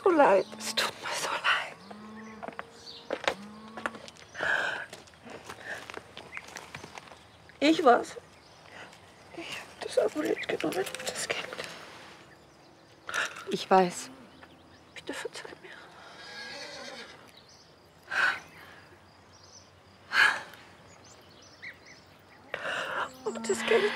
so leid. Es tut mir so leid. Ich war's. Ich habe das Amulett genommen, das Kind. Ich weiß. Bitte verzeih mir. Und das Geld.